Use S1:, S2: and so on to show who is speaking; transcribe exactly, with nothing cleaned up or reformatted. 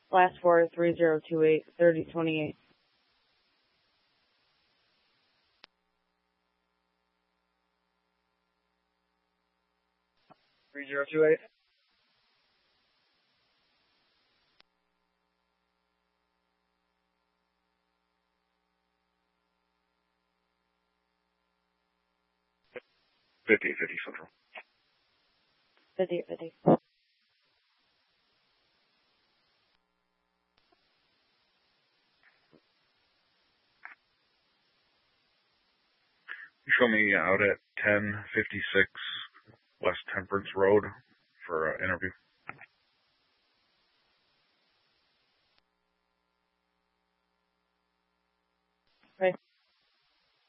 S1: last four three zero two eight, thirty twenty-eight.
S2: three zero two eight. fifty fifty Central.
S1: fifty fifty.
S3: You show me out at ten fifty-six West Temperance Road for an interview.